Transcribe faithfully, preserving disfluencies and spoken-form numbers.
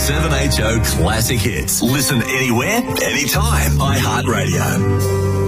seven H O Classic Hits. Listen anywhere, anytime. iHeartRadio.